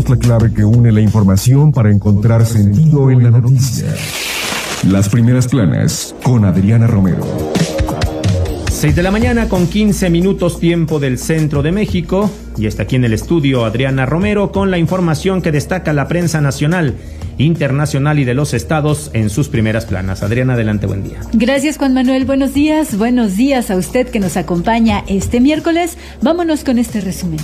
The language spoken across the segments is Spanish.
somos la clave que une la información para encontrar sentido en la noticia. Las primeras planas con Adriana Romero. 6 de la mañana con 15 minutos tiempo del centro de México. Y está aquí en el estudio Adriana Romero con la información que destaca la prensa nacional, internacional y de los estados en sus primeras planas. Adriana, adelante, buen día. Gracias, Juan Manuel. Buenos días a usted que nos acompaña este miércoles. Vámonos con este resumen.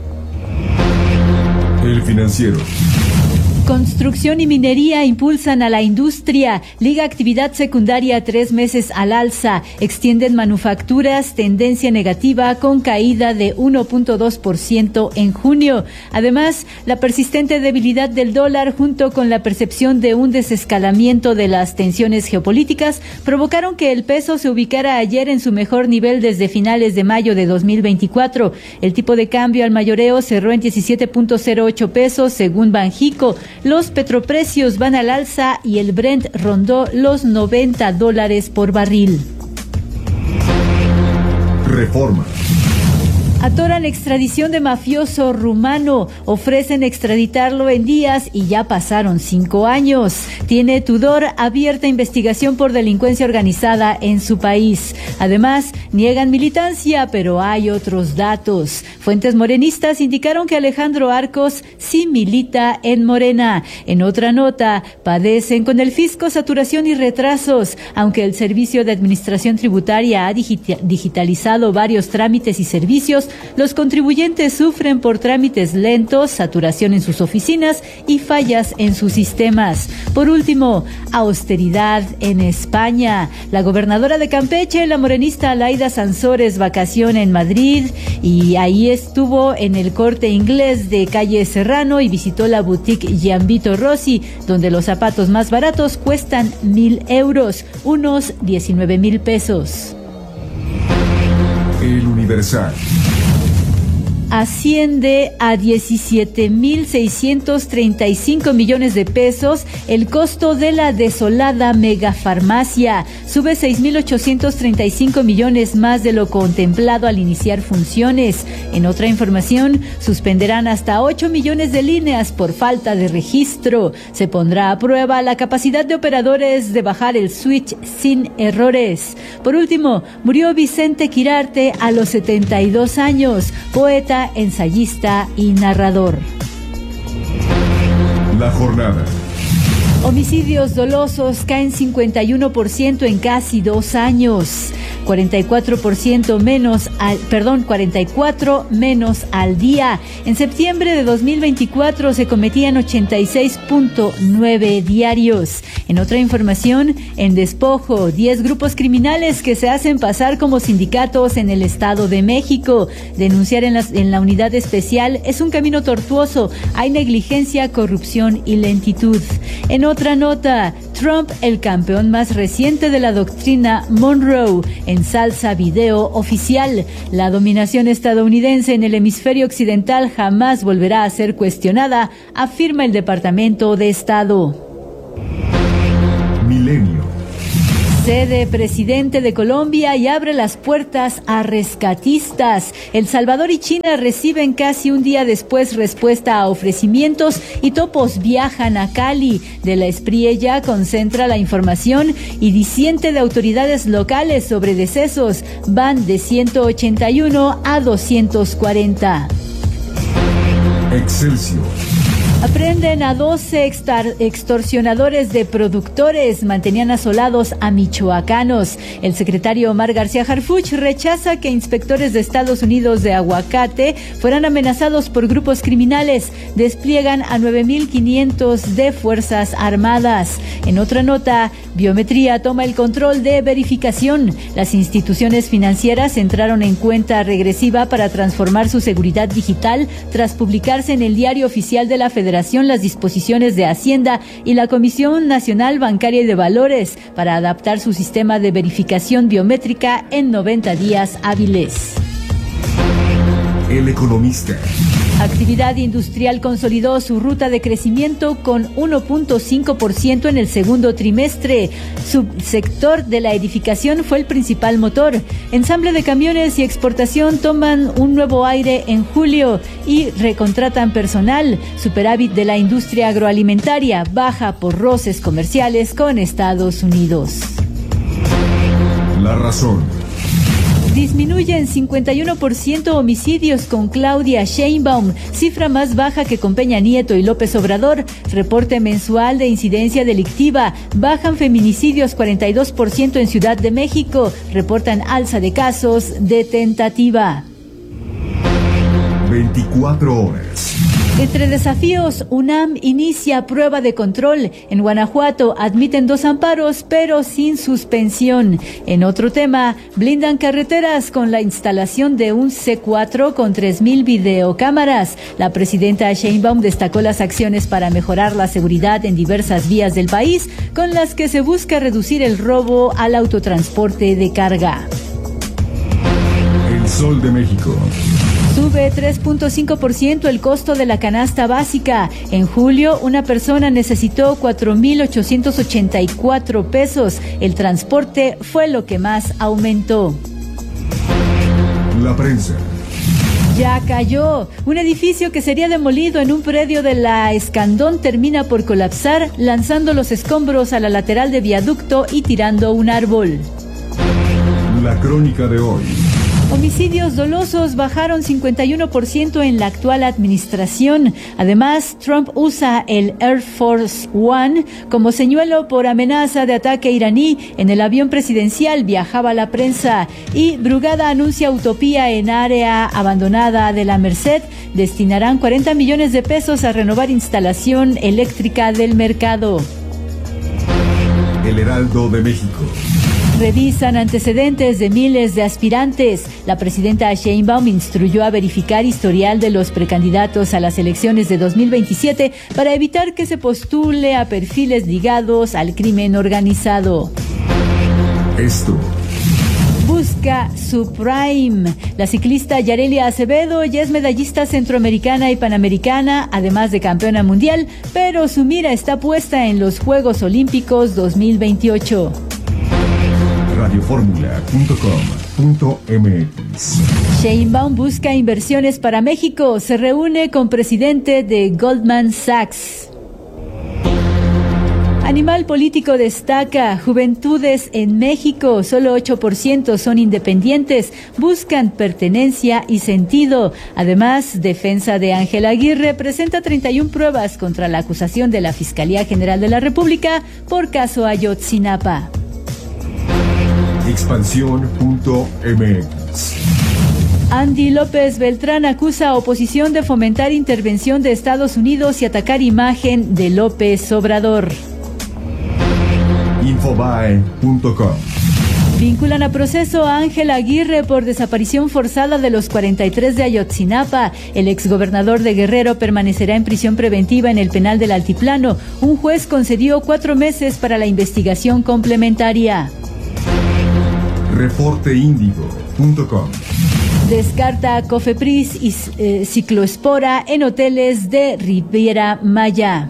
El Financiero. Construcción y minería impulsan a la industria. Liga actividad secundaria 3 meses al alza. Extienden manufacturas, tendencia negativa con caída de 1.2% en junio. Además, la persistente debilidad del dólar junto con la percepción de un desescalamiento de las tensiones geopolíticas provocaron que el peso se ubicara ayer en su mejor nivel desde finales de mayo de 2024. El tipo de cambio al mayoreo cerró en 17.08 pesos según Banjico. Los petroprecios van al alza y el Brent rondó los $90 por barril. Reforma. Atoran extradición de mafioso rumano, ofrecen extraditarlo en días y ya pasaron 5 años. Tiene Tudor abierta investigación por delincuencia organizada en su país. Además, niegan militancia, pero hay otros datos. Fuentes morenistas indicaron que Alejandro Arcos sí milita en Morena. En otra nota, padecen con el fisco saturación y retrasos. Aunque el Servicio de Administración Tributaria ha digitalizado varios trámites y servicios, los contribuyentes sufren por trámites lentos, saturación en sus oficinas y fallas en sus sistemas. Por último, austeridad en España. La gobernadora de Campeche, la morenista Laida Sansores, vacaciona en Madrid y ahí estuvo en el Corte Inglés de calle Serrano y visitó la boutique Gianvito Rossi, donde los zapatos más baratos cuestan 1,000 euros, unos 19,000 pesos. El Universal. Asciende a 17,635 millones de pesos el costo de la desolada megafarmacia. Sube 6,835 millones más de lo contemplado al iniciar funciones. En otra información, suspenderán hasta 8 millones de líneas por falta de registro. Se pondrá a prueba la capacidad de operadores de bajar el switch sin errores. Por último, murió Vicente Quirarte a los 72 años, poeta, ensayista y narrador. La jornada. Homicidios dolosos caen 51% en casi 2 años. 44% menos 44 menos al día. En septiembre de 2024 se cometían 86.9 diarios. En otra información, en despojo, 10 grupos criminales que se hacen pasar como sindicatos en el Estado de México. Denunciar en la unidad especial es un camino tortuoso. Hay negligencia, corrupción y lentitud. En otra nota, Trump, el campeón más reciente de la doctrina Monroe, ensalza video oficial. La dominación estadounidense en el hemisferio occidental jamás volverá a ser cuestionada, afirma el Departamento de Estado. Milenio. Cede presidente de Colombia y abre las puertas a rescatistas. El Salvador y China reciben casi un día después respuesta a ofrecimientos y topos viajan a Cali. De la Espriella concentra la información y disiente de autoridades locales sobre decesos. Van de 181 a 240. Excelsior. Aprenden a 12 extorsionadores de productores, mantenían asolados a michoacanos. El secretario Omar García Harfuch rechaza que inspectores de Estados Unidos de aguacate fueran amenazados por grupos criminales. Despliegan a 9,500 de Fuerzas Armadas. En otra nota, Biometría toma el control de verificación. Las instituciones financieras entraron en cuenta regresiva para transformar su seguridad digital tras publicarse en el Diario Oficial de la Federación las disposiciones de Hacienda y la Comisión Nacional Bancaria y de Valores para adaptar su sistema de verificación biométrica en 90 días hábiles. El Economista. Actividad industrial consolidó su ruta de crecimiento con 1.5% en el segundo trimestre. Subsector de la edificación fue el principal motor. Ensamble de camiones y exportación toman un nuevo aire en julio y recontratan personal. Superávit de la industria agroalimentaria baja por roces comerciales con Estados Unidos. La razón. Disminuyen 51% homicidios con Claudia Sheinbaum, cifra más baja que con Peña Nieto y López Obrador. Reporte mensual de incidencia delictiva. Bajan feminicidios 42% en Ciudad de México. Reportan alza de casos de tentativa. 24 horas. Entre desafíos, UNAM inicia prueba de control. En Guanajuato admiten 2 amparos, pero sin suspensión. En otro tema, blindan carreteras con la instalación de un C4 con 3,000 videocámaras. La presidenta Sheinbaum destacó las acciones para mejorar la seguridad en diversas vías del país, con las que se busca reducir el robo al autotransporte de carga. El Sol de México. Sube 3.5% el costo de la canasta básica. En julio, una persona necesitó 4,884 pesos. El transporte fue lo que más aumentó. La prensa. Ya cayó. Un edificio que sería demolido en un predio de la Escandón termina por colapsar, lanzando los escombros a la lateral de viaducto y tirando un árbol. La crónica de hoy. Homicidios dolosos bajaron 51% en la actual administración. Además, Trump usa el Air Force One como señuelo por amenaza de ataque iraní. En el avión presidencial viajaba la prensa. Y Brugada anuncia utopía en área abandonada de la Merced. Destinarán 40 millones de pesos a renovar instalación eléctrica del mercado. El Heraldo de México. Revisan antecedentes de miles de aspirantes. La presidenta Sheinbaum instruyó a verificar historial de los precandidatos a las elecciones de 2027 para evitar que se postule a perfiles ligados al crimen organizado. Esto. Busca su prime. La ciclista Yarelia Acevedo ya es medallista centroamericana y panamericana, además de campeona mundial, pero su mira está puesta en los Juegos Olímpicos 2028. Radioformula.com.mx. Sheinbaum busca inversiones para México. Se reúne con presidente de Goldman Sachs. Animal Político destaca, juventudes en México, solo 8% son independientes, buscan pertenencia y sentido. Además, defensa de Ángel Aguirre presenta 31 pruebas contra la acusación de la Fiscalía General de la República por caso Ayotzinapa. Expansión.mx. Andy López Beltrán acusa a oposición de fomentar intervención de Estados Unidos y atacar imagen de López Obrador. Infobae.com. Vinculan a proceso a Ángel Aguirre por desaparición forzada de los 43 de Ayotzinapa. El exgobernador de Guerrero permanecerá en prisión preventiva en el penal del Altiplano. Un juez concedió 4 meses para la investigación complementaria. Reporteindigo.com. Descarta Cofepris y cicloespora en hoteles de Riviera Maya.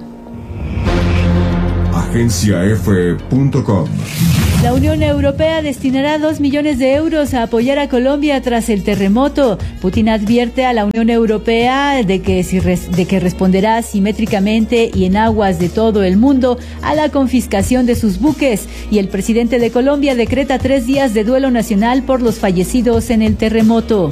AgenciaF.com. La Unión Europea destinará 2 millones de euros a apoyar a Colombia tras el terremoto. Putin advierte a la Unión Europea de que responderá simétricamente y en aguas de todo el mundo a la confiscación de sus buques. Y el presidente de Colombia decreta 3 días de duelo nacional por los fallecidos en el terremoto.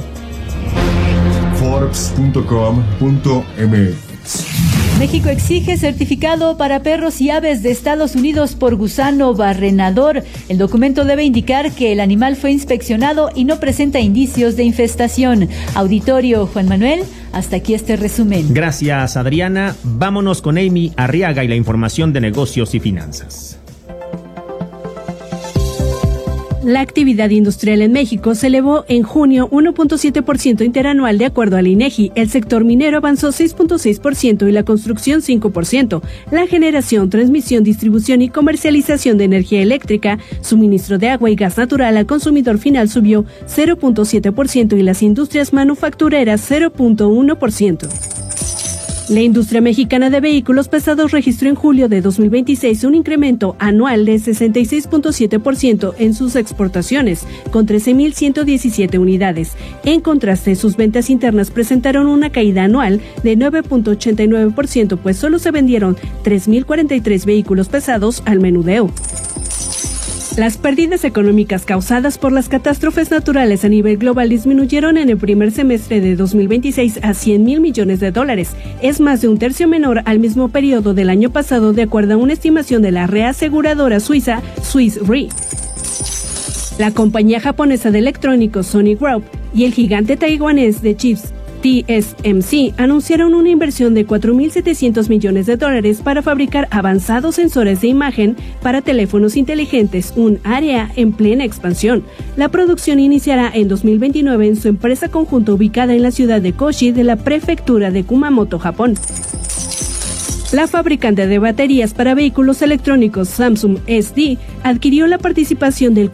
Forbes.com.mx. México exige certificado para perros y aves de Estados Unidos por gusano barrenador. El documento debe indicar que el animal fue inspeccionado y no presenta indicios de infestación. Auditorio Juan Manuel, hasta aquí este resumen. Gracias, Adriana. Vámonos con Amy Arriaga y la información de negocios y finanzas. La actividad industrial en México se elevó en junio 1.7% interanual de acuerdo al INEGI. El sector minero avanzó 6.6% y la construcción 5%. La generación, transmisión, distribución y comercialización de energía eléctrica, suministro de agua y gas natural al consumidor final subió 0.7% y las industrias manufactureras 0.1%. La industria mexicana de vehículos pesados registró en julio de 2026 un incremento anual de 66.7% en sus exportaciones, con 13.117 unidades. En contraste, sus ventas internas presentaron una caída anual de 9.89%, pues solo se vendieron 3.043 vehículos pesados al menudeo. Las pérdidas económicas causadas por las catástrofes naturales a nivel global disminuyeron en el primer semestre de 2026 a $100,000 millones. Es más de un tercio menor al mismo periodo del año pasado, de acuerdo a una estimación de la reaseguradora suiza Swiss Re. La compañía japonesa de electrónicos Sony Group y el gigante taiwanés de chips TSMC anunciaron una inversión de $4.700 millones para fabricar avanzados sensores de imagen para teléfonos inteligentes, un área en plena expansión. La producción iniciará en 2029 en su empresa conjunta ubicada en la ciudad de Kochi de la prefectura de Kumamoto, Japón. La fabricante de baterías para vehículos electrónicos Samsung SD adquirió la participación del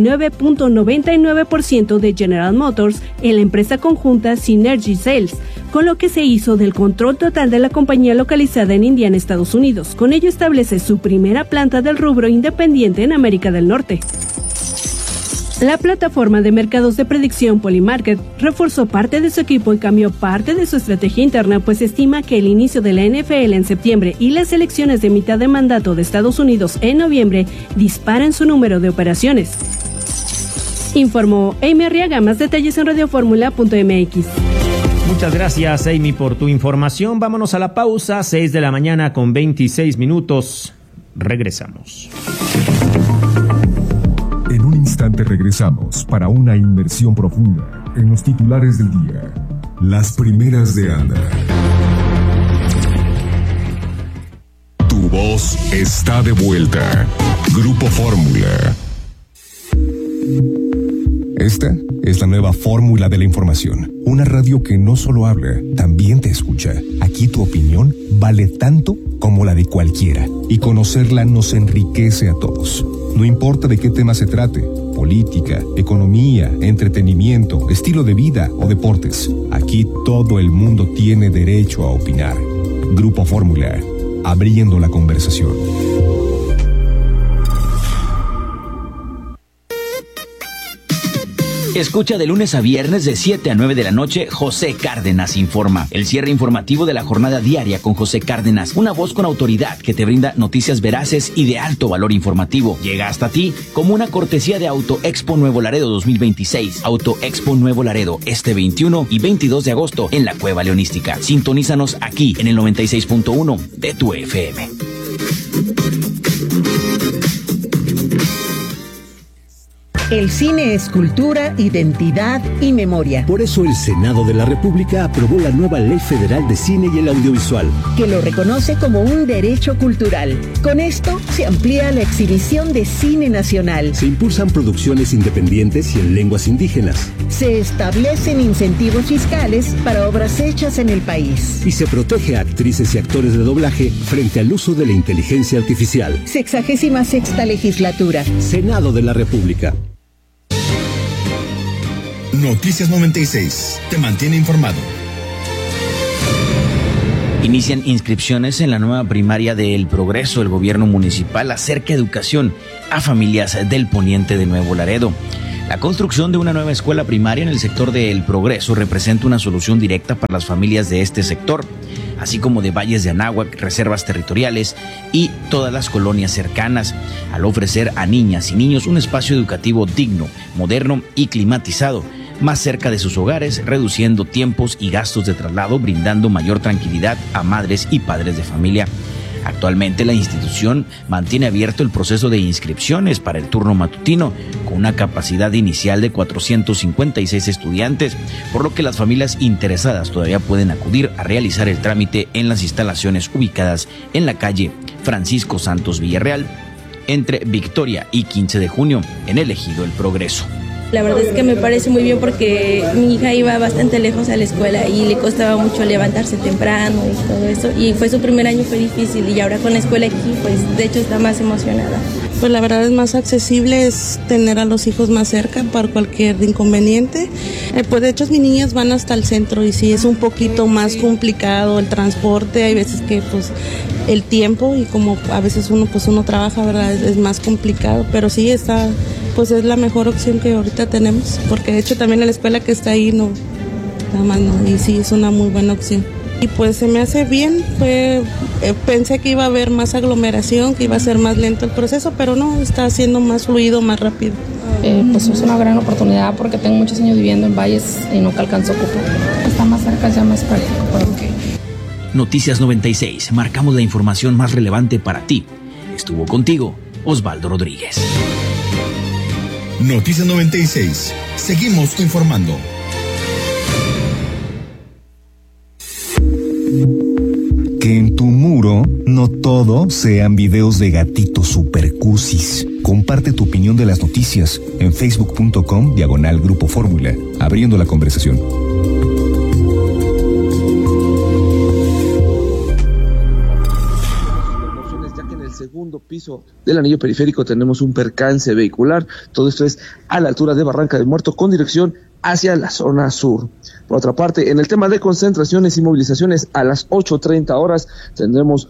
49.99% de General Motors en la empresa conjunta Synergy Sales, con lo que se hizo del control total de la compañía localizada en Indiana, Estados Unidos. Con ello establece su primera planta del rubro independiente en América del Norte. La plataforma de mercados de predicción Polymarket reforzó parte de su equipo y cambió parte de su estrategia interna, pues estima que el inicio de la NFL en septiembre y las elecciones de mitad de mandato de Estados Unidos en noviembre disparan su número de operaciones. Informó Amy Arriaga. Más detalles en radioformula.mx. Muchas gracias, Amy, por tu información. Vámonos a la pausa, 6 de la mañana con 26 minutos. Regresamos. En un instante regresamos para una inmersión profunda en los titulares del día. Las primeras de Ana. Tu voz está de vuelta. Grupo Fórmula. Esta es la nueva fórmula de la información. Una radio que no solo habla, también te escucha. Aquí tu opinión vale tanto como la de cualquiera. Y conocerla nos enriquece a todos. No importa de qué tema se trate, política, economía, entretenimiento, estilo de vida o deportes. Aquí todo el mundo tiene derecho a opinar. Grupo Fórmula, abriendo la conversación. Escucha de lunes a viernes de 7 a 9 de la noche José Cárdenas Informa, el cierre informativo de la jornada diaria con José Cárdenas, una voz con autoridad que te brinda noticias veraces y de alto valor informativo. Llega hasta ti como una cortesía de Auto Expo Nuevo Laredo 2026. Auto Expo Nuevo Laredo este 21 y 22 de agosto en la Cueva Leonística. Sintonízanos aquí en el 96.1 de tu FM. El cine es cultura, identidad y memoria. Por eso el Senado de la República aprobó la nueva Ley Federal de Cine y el Audiovisual, que lo reconoce como un derecho cultural. Con esto se amplía la exhibición de cine nacional. Se impulsan producciones independientes y en lenguas indígenas. Se establecen incentivos fiscales para obras hechas en el país. Y se protege a actrices y actores de doblaje frente al uso de la inteligencia artificial. 66ª legislatura. Senado de la República. Noticias 96. Te mantiene informado. Inician inscripciones en la nueva primaria de El Progreso. El gobierno municipal acerca educación a familias del poniente de Nuevo Laredo. La construcción de una nueva escuela primaria en el sector de El Progreso representa una solución directa para las familias de este sector, así como de Valles de Anáhuac, reservas territoriales y todas las colonias cercanas, al ofrecer a niñas y niños un espacio educativo digno, moderno y climatizado, más cerca de sus hogares, reduciendo tiempos y gastos de traslado, brindando mayor tranquilidad a madres y padres de familia. Actualmente la institución mantiene abierto el proceso de inscripciones para el turno matutino, con una capacidad inicial de 456 estudiantes, por lo que las familias interesadas todavía pueden acudir a realizar el trámite en las instalaciones ubicadas en la calle Francisco Santos Villarreal, entre Victoria y 15 de junio en el ejido El Progreso. La verdad es que me parece muy bien porque mi hija iba bastante lejos a la escuela y le costaba mucho levantarse temprano y todo eso. Y fue su primer año, fue difícil, y ahora con la escuela aquí, pues de hecho está más emocionada. Pues la verdad es más accesible, es tener a los hijos más cerca para cualquier inconveniente. Pues de hecho mis niñas van hasta el centro y sí es un poquito más complicado el transporte, hay veces que pues el tiempo y como a veces uno trabaja, ¿verdad? Es más complicado, pero sí está, pues es la mejor opción que ahorita tenemos, porque de hecho también la escuela que está ahí no, nada más no, y sí es una muy buena opción. Y pues se me hace bien, pensé que iba a haber más aglomeración, que iba a ser más lento el proceso, pero no, está siendo más fluido, más rápido. Pues es una gran oportunidad porque tengo muchos años viviendo en Valles y nunca alcanzo a ocupar. Está más cerca, ya más práctico para lo que... Noticias 96, marcamos la información más relevante para ti. Estuvo contigo Osvaldo Rodríguez. Noticias 96, seguimos informando. Que en tu muro no todo sean videos de gatitos supercusis. Comparte tu opinión de las noticias en facebook.com/Grupo Fórmula, abriendo la conversación. Ya que en el segundo piso del anillo periférico tenemos un percance vehicular. Todo esto es a la altura de Barranca del Muerto con dirección hacia la zona sur. Por otra parte, en el tema de concentraciones y movilizaciones, a las 8:30 horas tendremos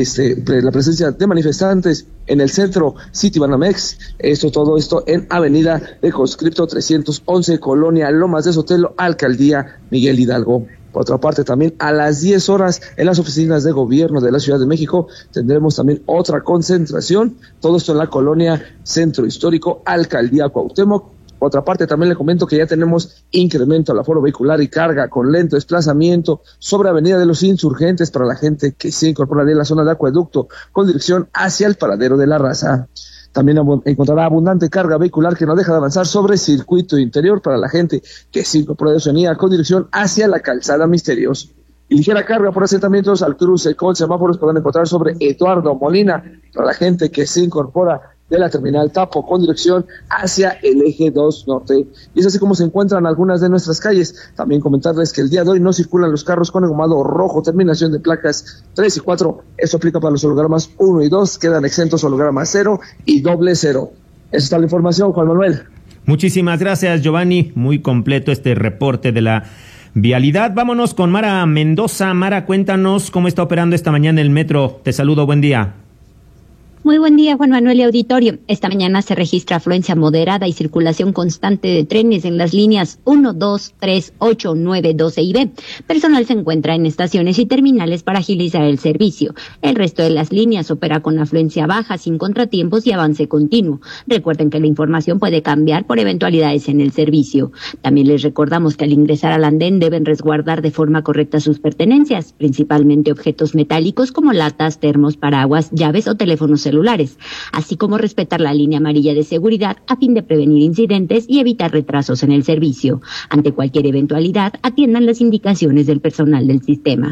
la presencia de manifestantes en el centro City Banamex. Todo esto en Avenida de Conscripto 311, Colonia Lomas de Sotelo, Alcaldía Miguel Hidalgo. Por otra parte, también a las 10 horas en las oficinas de gobierno de la Ciudad de México tendremos también otra concentración. Todo esto en la Colonia Centro Histórico, Alcaldía Cuauhtémoc. Por otra parte, también le comento que ya tenemos incremento al aforo vehicular y carga con lento desplazamiento sobre Avenida de los Insurgentes para la gente que se incorpora en la zona de Acueducto con dirección hacia el Paradero de la Raza. También encontrará abundante carga vehicular que no deja de avanzar sobre Circuito Interior para la gente que se incorpora de Oceanía con dirección hacia la Calzada Misterios. Y ligera carga por asentamientos al cruce con semáforos podrán encontrar sobre Eduardo Molina para la gente que se incorpora de la terminal Tapo con dirección hacia el eje 2 norte. Y es así como se encuentran algunas de nuestras calles. También comentarles que el día de hoy no circulan los carros con engomado rojo, terminación de placas 3 y 4. Esto aplica para los hologramas 1 y 2, quedan exentos hologramas 0 y 00. Esa está la información, Juan Manuel. Muchísimas gracias, Giovanni. Muy completo este reporte de la vialidad. Vámonos con Mara Mendoza. Mara, cuéntanos cómo está operando esta mañana el metro. Te saludo, buen día. Muy buen día, Juan Manuel y auditorio. Esta mañana se registra afluencia moderada y circulación constante de trenes en las líneas 1, 2, 3, 8, 9, 12 y B. Personal se encuentra en estaciones y terminales para agilizar el servicio. El resto de las líneas opera con afluencia baja, sin contratiempos y avance continuo. Recuerden que la información puede cambiar por eventualidades en el servicio. También les recordamos que al ingresar al andén deben resguardar de forma correcta sus pertenencias, principalmente objetos metálicos como latas, termos, paraguas, llaves o teléfonos celulares, así como respetar la línea amarilla de seguridad a fin de prevenir incidentes y evitar retrasos en el servicio. Ante cualquier eventualidad, atiendan las indicaciones del personal del sistema.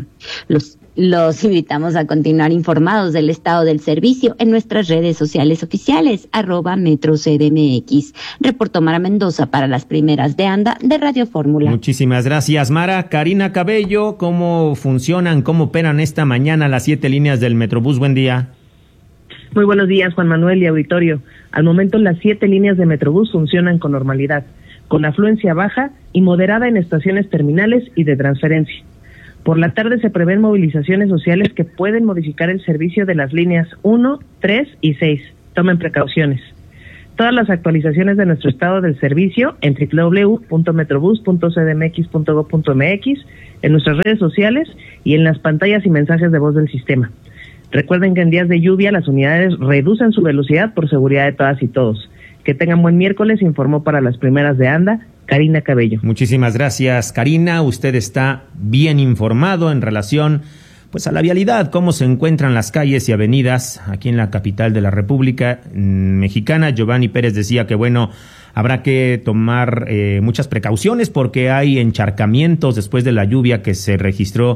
Los invitamos a continuar informados del estado del servicio en nuestras redes sociales oficiales, @MetroCDMX. Reportó Mara Mendoza para las primeras de ANDA de Radio Fórmula. Muchísimas gracias, Mara. Karina Cabello, ¿cómo funcionan, cómo operan esta mañana las 7 líneas del Metrobús? Buen día. Muy buenos días, Juan Manuel y auditorio. Al momento las 7 líneas de Metrobús funcionan con normalidad, con afluencia baja y moderada en estaciones terminales y de transferencia. Por la tarde se prevén movilizaciones sociales que pueden modificar el servicio de las líneas 1, 3 y 6. Tomen precauciones. Todas las actualizaciones de nuestro estado del servicio en www.metrobus.cdmx.gov.mx, en nuestras redes sociales y en las pantallas y mensajes de voz del sistema. Recuerden que en días de lluvia las unidades reducen su velocidad por seguridad de todas y todos. Que tengan buen miércoles, informó para las primeras de ANDA, Karina Cabello. Muchísimas gracias, Karina. Usted está bien informado en relación a la vialidad, cómo se encuentran las calles y avenidas aquí en la capital de la República Mexicana. Giovanni Pérez decía que habrá que tomar muchas precauciones porque hay encharcamientos después de la lluvia que se registró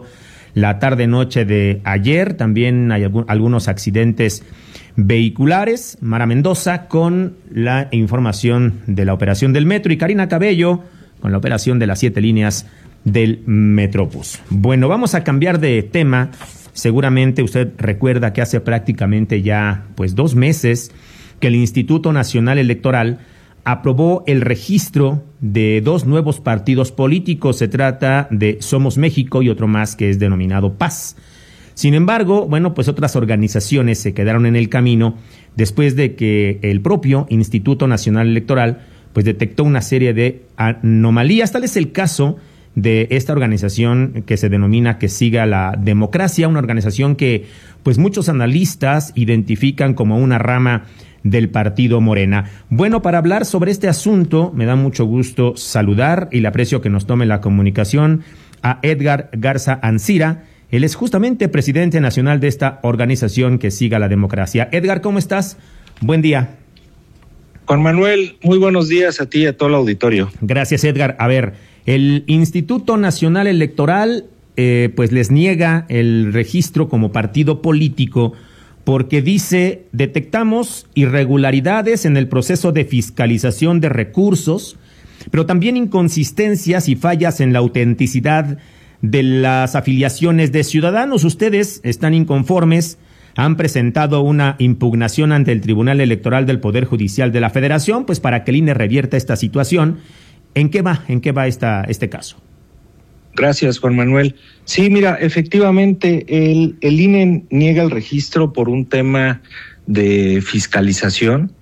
la tarde-noche de ayer. También hay algunos accidentes vehiculares. Mara Mendoza con la información de la operación del metro y Karina Cabello con la operación de las 7 líneas del Metrobús. Bueno, vamos a cambiar de tema. Seguramente usted recuerda que hace prácticamente ya 2 meses que el Instituto Nacional Electoral aprobó el registro de 2 nuevos partidos políticos. Se trata de Somos México y otro más que es denominado Paz. Sin embargo, otras organizaciones se quedaron en el camino después de que el propio Instituto Nacional Electoral detectó una serie de anomalías. Tal es el caso de esta organización que se denomina Que Siga la Democracia, una organización que muchos analistas identifican como una rama del partido Morena. Bueno, para hablar sobre este asunto, me da mucho gusto saludar y le aprecio que nos tome la comunicación a Edgar Garza Ancira. Él es justamente presidente nacional de esta organización Que Siga la Democracia. Edgar, ¿cómo estás? Buen día. Juan Manuel, muy buenos días a ti y a todo el auditorio. Gracias, Edgar. A ver, el Instituto Nacional Electoral les niega el registro como partido político porque dice: detectamos irregularidades en el proceso de fiscalización de recursos, pero también inconsistencias y fallas en la autenticidad de las afiliaciones de ciudadanos. Ustedes están inconformes, han presentado una impugnación ante el Tribunal Electoral del Poder Judicial de la Federación, para que el INE revierta esta situación. ¿En qué va este caso? Gracias, Juan Manuel. Sí, mira, efectivamente, el INE niega el registro por un tema de fiscalización,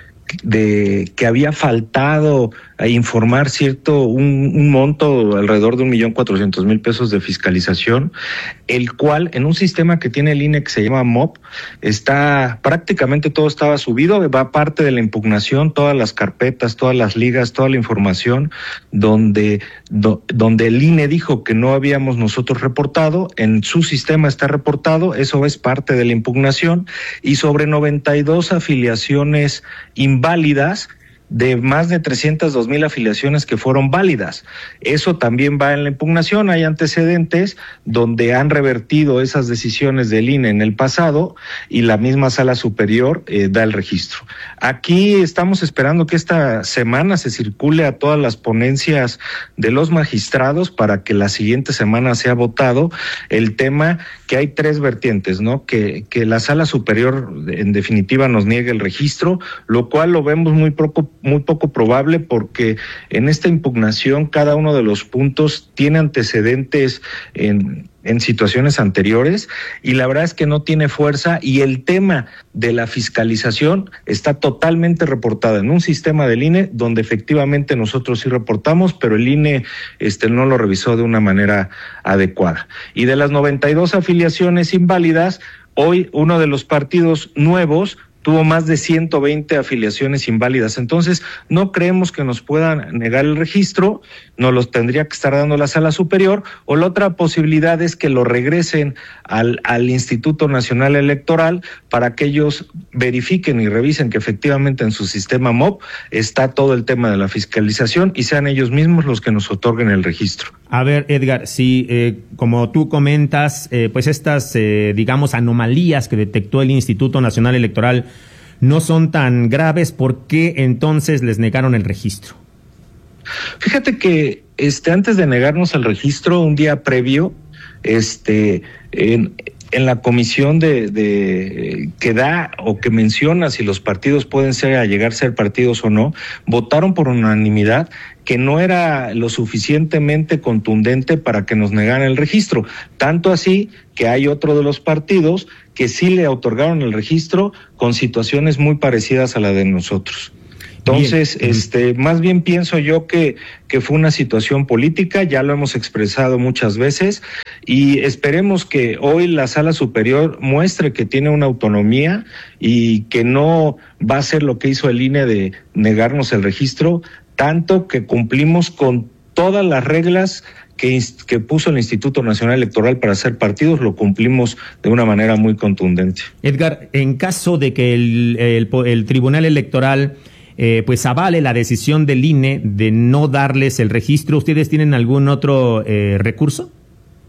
de que había faltado a informar un monto alrededor de 1.400.000 pesos de fiscalización, el cual en un sistema que tiene el INE que se llama MOP, prácticamente todo estaba subido, va parte de la impugnación, todas las carpetas, todas las ligas, toda la información, donde el INE dijo que no habíamos nosotros reportado, en su sistema está reportado, eso es parte de la impugnación, y sobre 92 afiliaciones inválidas, de más de 302,000 afiliaciones que fueron válidas. Eso también va en la impugnación. Hay antecedentes donde han revertido esas decisiones del INE en el pasado y la misma Sala Superior da el registro. Aquí estamos esperando que esta semana se circule a todas las ponencias de los magistrados para que la siguiente semana sea votado el tema, que hay 3 vertientes, ¿no? Que la Sala Superior en definitiva nos niegue el registro, lo cual lo vemos muy poco probable, porque en esta impugnación cada uno de los puntos tiene antecedentes en situaciones anteriores y la verdad es que no tiene fuerza, y el tema de la fiscalización está totalmente reportada en un sistema del INE donde efectivamente nosotros sí reportamos, pero el INE no lo revisó de una manera adecuada. Y de las 92 afiliaciones inválidas, hoy uno de los partidos nuevos tuvo más de 120 afiliaciones inválidas. Entonces, no creemos que nos puedan negar el registro, nos los tendría que estar dando la Sala Superior, o la otra posibilidad es que lo regresen al Instituto Nacional Electoral para que ellos verifiquen y revisen que efectivamente en su sistema MOP está todo el tema de la fiscalización y sean ellos mismos los que nos otorguen el registro. A ver, Edgar, si como tú comentas, estas, anomalías que detectó el Instituto Nacional Electoral no son tan graves, ¿por qué entonces les negaron el registro? Fíjate que antes de negarnos el registro, un día previo, en la comisión que da o que menciona si los partidos pueden llegar a ser partidos o no, votaron por unanimidad que no era lo suficientemente contundente para que nos negaran el registro. Tanto así que hay otro de los partidos que sí le otorgaron el registro con situaciones muy parecidas a la de nosotros. Entonces, más bien pienso yo que fue una situación política, ya lo hemos expresado muchas veces, y esperemos que hoy la Sala Superior muestre que tiene una autonomía y que no va a hacer lo que hizo el INE de negarnos el registro, tanto que cumplimos con todas las reglas que puso el Instituto Nacional Electoral para hacer partidos, lo cumplimos de una manera muy contundente. Edgar, en caso de que el Tribunal Electoral avale la decisión del INE de no darles el registro, ¿ustedes tienen algún otro recurso?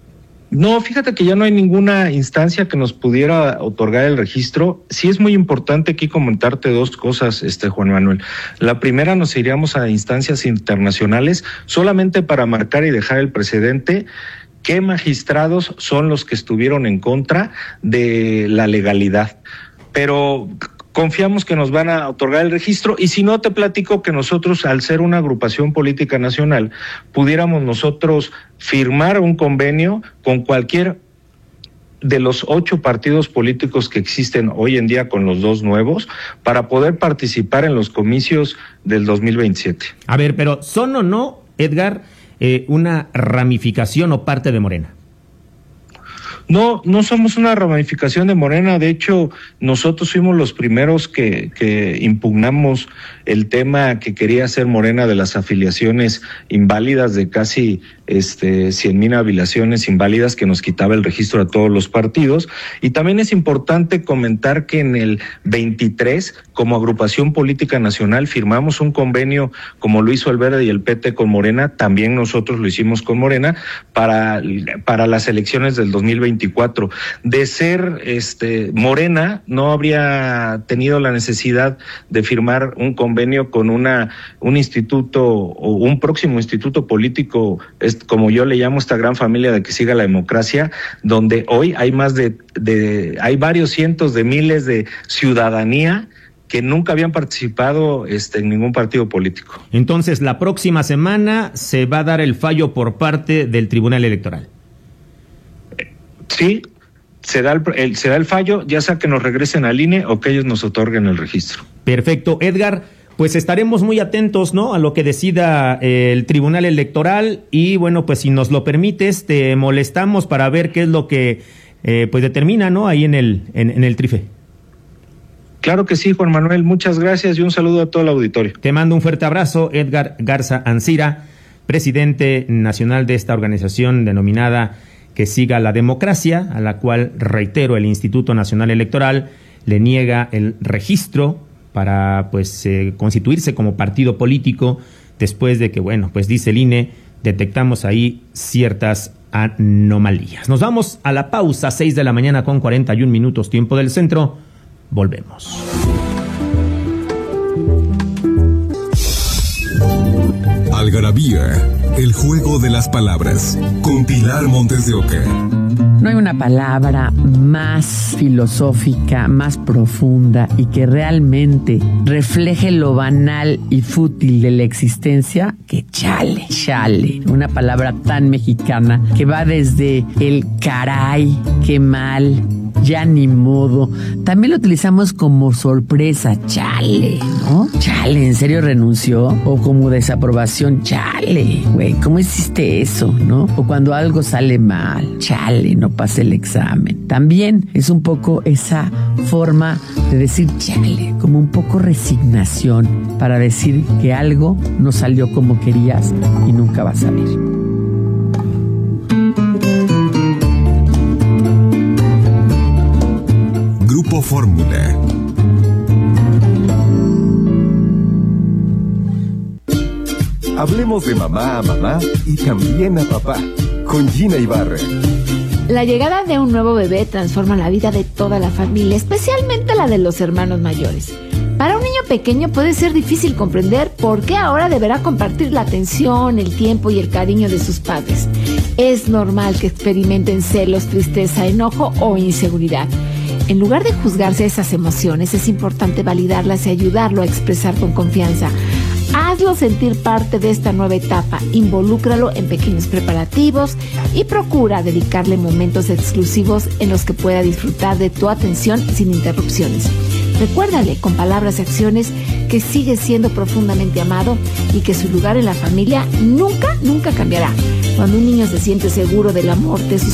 No, fíjate que ya no hay ninguna instancia que nos pudiera otorgar el registro. Sí es muy importante aquí comentarte dos cosas, Juan Manuel. La primera, nos iríamos a instancias internacionales solamente para marcar y dejar el precedente qué magistrados son los que estuvieron en contra de la legalidad. Pero confiamos que nos van a otorgar el registro, y si no, te platico que nosotros, al ser una agrupación política nacional, pudiéramos nosotros firmar un convenio con cualquier de los 8 partidos políticos que existen hoy en día, con los 2 nuevos, para poder participar en los comicios del 2027. A ver, pero ¿son o no, Edgar, una ramificación o parte de Morena? No, no somos una ramificación de Morena. De hecho, nosotros fuimos los primeros que impugnamos el tema que quería hacer Morena de las afiliaciones inválidas, de casi 100,000 afiliaciones inválidas que nos quitaba el registro a todos los partidos. Y también es importante comentar que en el 23, como agrupación política nacional, firmamos un convenio, como lo hizo el Verde y el PT con Morena, también nosotros lo hicimos con Morena, para las elecciones del 2024. De ser Morena, no habría tenido la necesidad de firmar un convenio con un instituto o un próximo instituto político, como yo le llamo, esta gran familia de Que Siga la Democracia, donde hoy hay hay varios cientos de miles de ciudadanía que nunca habían participado en ningún partido político. Entonces, la próxima semana se va a dar el fallo por parte del Tribunal Electoral. Sí, se da el fallo, ya sea que nos regresen al INE o que ellos nos otorguen el registro. Perfecto. Edgar, pues estaremos muy atentos, ¿no?, a lo que decida el Tribunal Electoral, y bueno, pues si nos lo permites, te molestamos para ver qué es lo que pues determina, ¿no?, ahí en el TRIFE. Claro que sí, Juan Manuel, muchas gracias y un saludo a todo el auditorio. Te mando un fuerte abrazo, Edgar Garza Ancira, presidente nacional de esta organización denominada Que Siga la Democracia, a la cual, reitero, el Instituto Nacional Electoral le niega el registro para constituirse como partido político, después de que, bueno, pues dice el INE, detectamos ahí ciertas anomalías. Nos vamos a la pausa, 6:41 a.m, tiempo del centro. Volvemos. Algarabía, el juego de las palabras, con Pilar Montes de Oca. No hay una palabra más filosófica, más profunda y que realmente refleje lo banal y fútil de la existencia que chale. Chale, una palabra tan mexicana que va desde el caray, qué mal, ya ni modo. También lo utilizamos como sorpresa, chale, ¿no? Chale, ¿en serio renunció? O como desaprobación, chale, güey, ¿cómo hiciste eso, no? O cuando algo sale mal, chale, no pasé el examen. También es un poco esa forma de decir chale, como un poco resignación para decir que algo no salió como querías y nunca va a salir. Grupo Fórmula. Hablemos de mamá a mamá y también a papá, con Gina Ibarra. La llegada de un nuevo bebé transforma la vida de toda la familia, especialmente la de los hermanos mayores. Para un niño pequeño puede ser difícil comprender por qué ahora deberá compartir la atención, el tiempo y el cariño de sus padres. Es normal que experimenten celos, tristeza, enojo o inseguridad. En lugar de juzgarse esas emociones, es importante validarlas y ayudarlo a expresar con confianza. Hazlo sentir parte de esta nueva etapa, involúcralo en pequeños preparativos y procura dedicarle momentos exclusivos en los que pueda disfrutar de tu atención sin interrupciones. Recuérdale con palabras y acciones que sigue siendo profundamente amado y que su lugar en la familia nunca cambiará. Cuando un niño se siente seguro del amor de sus